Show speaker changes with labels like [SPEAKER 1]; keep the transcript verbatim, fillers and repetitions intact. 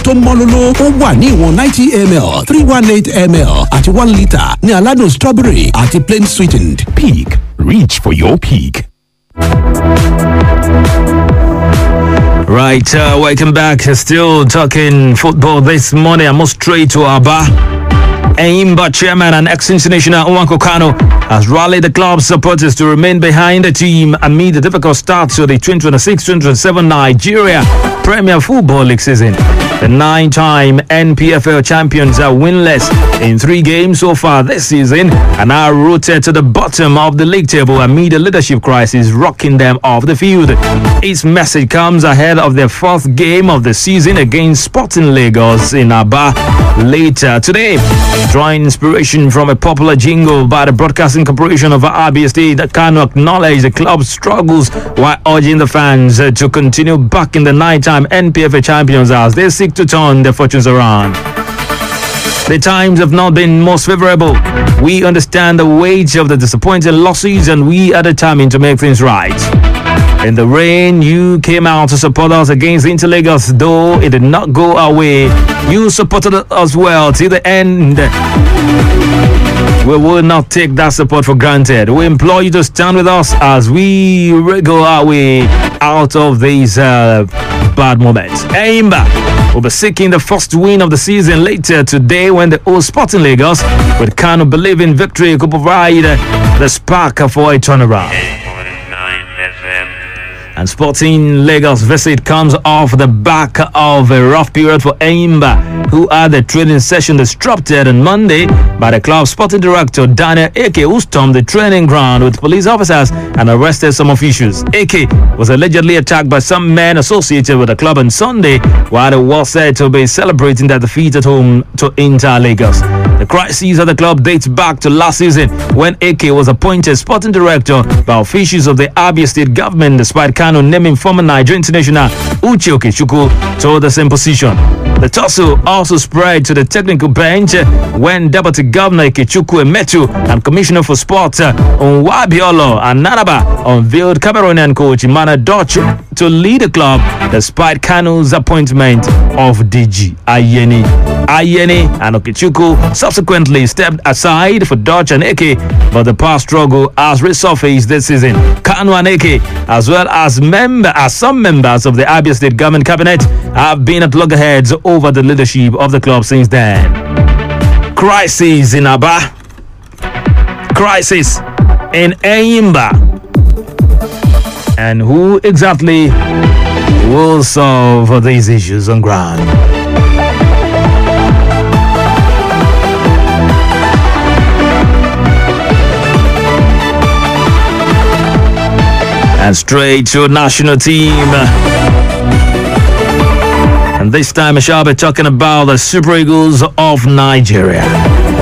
[SPEAKER 1] tó mọ́lóló ó wà ní ìwọ̀n ninety milliliters three hundred eighteen milliliters àti one litre ní aládùn strawberry àti plain sweetened.
[SPEAKER 2] Peak. Reach for your peak.
[SPEAKER 3] Right, uh, welcome back. Still talking football this morning. I'm straight to Aba. Enyimba chairman and ex-international Nwankwo Kanu has rallied the club's supporters to remain behind the team amid the difficult start to the twenty twenty-six twenty twenty-seven Nigeria Premier Football League season. The nine-time N P F L champions are winless in three games so far this season and are rooted to the bottom of the league table amid a leadership crisis rocking them off the field. Its message comes ahead of their fourth game of the season against Sporting Lagos in Aba later today. Drawing inspiration from a popular jingle by the Broadcasting Corporation of Abia State, that can acknowledge the club's struggles while urging the fans to continue backing the nine-time N P F L champions as they seek to turn their fortunes around. The times have not been most favorable. We understand the weight of the disappointing losses and we are determined to make things right. In the rain, you came out to support us against Inter Lagos, though it did not go our way. You supported us well till the end. We will not take that support for granted. We implore you to stand with us as we wriggle our way out of these uh, bad moments. Enyimba will be seeking the first win of the season later today when the old Sporting Lagos, with Kanu believing victory, could provide the spark for a turnaround. And Sporting Lagos visit comes off the back of a rough period for Enyimba, who had the training session disrupted on Monday by the club's sporting director Daniel Eke, who stormed the training ground with police officers and arrested some officials. Eke was allegedly attacked by some men associated with the club on Sunday, while it was said to be celebrating their defeat at home to Inter Lagos. The crisis at the club dates back to last season when Eke was appointed sporting director by officials of the Abia State government, despite Kanu naming former Nigerian international Uche Okechukwu to the same position. The tussle also spread to the technical bench when Deputy Governor Ikechukwu Emetu and Commissioner for Sport Nwabiolo Ananaba unveiled Cameroonian coach Emmanuel Dutch to lead the club despite Kanu's appointment of D G Ayeni. Ayeni and Okechukwu subsequently stepped aside for Dutch and Eke, but the past struggle has resurfaced this season. Kanu and Eke, as well as member as some members of the Abia State government cabinet, have been at loggerheads over the leadership of the club since then. Crisis in Aba. Crisis in Enyimba. And who exactly will solve these issues on ground? And straight to national team. And this time I shall be talking about the Super Eagles of Nigeria.